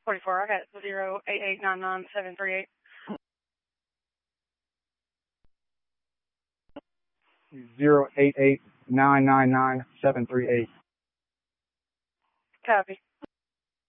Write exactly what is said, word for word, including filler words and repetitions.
forty-four, I got zero eight eight nine nine seven three eight. Zero eight eight nine nine nine seven three eight. Copy.